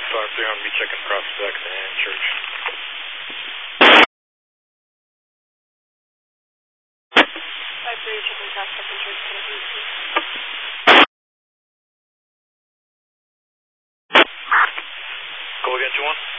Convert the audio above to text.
653, I'm going to be checking Prospect and Church. 53, checking Prospect and Church. Go again, 2-1.